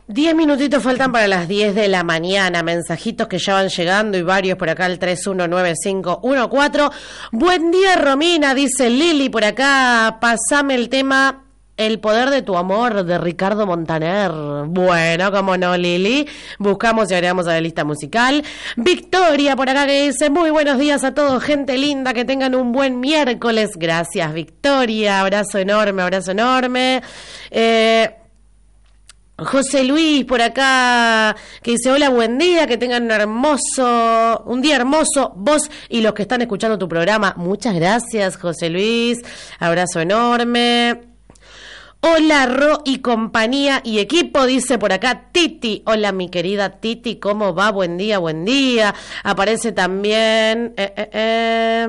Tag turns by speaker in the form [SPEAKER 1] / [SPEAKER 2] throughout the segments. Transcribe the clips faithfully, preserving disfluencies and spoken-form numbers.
[SPEAKER 1] Diez minutitos faltan para las diez de la mañana. Mensajitos que ya van llegando y varios por acá, el tres uno nueve cinco uno cuatro. Buen día, Romina, dice Lili por acá. Pasame el tema El poder de tu amor de Ricardo Montaner. Bueno, cómo no, Lili. Buscamos y agregamos a la lista musical. Victoria por acá que dice: muy buenos días a todos, gente linda, que tengan un buen miércoles. Gracias, Victoria. Abrazo enorme, abrazo enorme. Eh... José Luis por acá que dice: hola, buen día, que tengan un hermoso, un día hermoso, vos y los que están escuchando tu programa. Muchas gracias, José Luis, abrazo enorme. Hola, Ro y compañía y equipo, dice por acá Titi. Hola, mi querida Titi, ¿cómo va? Buen día, buen día. Aparece también eh, eh, eh,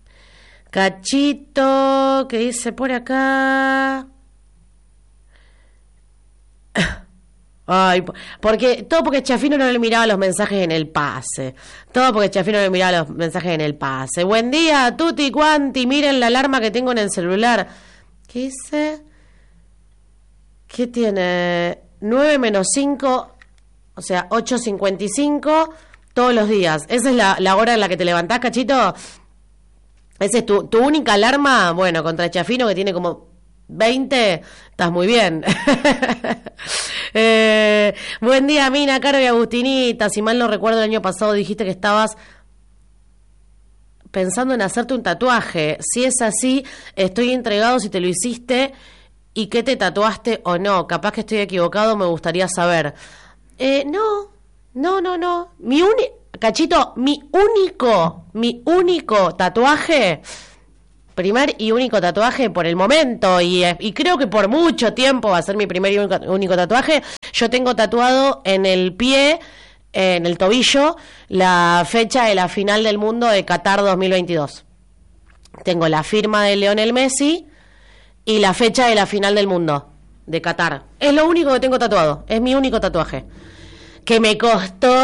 [SPEAKER 1] Cachito, que dice por acá... Ay, porque todo porque Chafino no le miraba los mensajes en el pase. Todo porque Chafino no le miraba los mensajes en el pase. Buen día, tutti quanti, miren la alarma que tengo en el celular. ¿Qué dice? ¿Qué tiene? nueve menos cinco, o sea, ocho cincuenta y cinco todos los días. ¿Esa es la, la hora en la que te levantás, Cachito? ¿Esa es tu, tu única alarma? Bueno, contra Chafino, que tiene como veinte, estás muy bien. eh, buen día, Mina, Caro y Agustinita. Si mal no recuerdo, el año pasado dijiste que estabas pensando en hacerte un tatuaje. Si es así, estoy entregado si te lo hiciste y qué te tatuaste o no. Capaz que estoy equivocado, me gustaría saber. Eh, no, no, no, no. Mi único, Cachito, mi único, mi único tatuaje... Primer y único tatuaje por el momento, y, y creo que por mucho tiempo va a ser mi primer y único, único tatuaje. Yo tengo tatuado en el pie, en el tobillo, la fecha de la final del mundo de Qatar dos mil veintidós. Tengo la firma de Lionel Messi y la fecha de la final del mundo de Qatar. Es lo único que tengo tatuado, es mi único tatuaje. Que me costó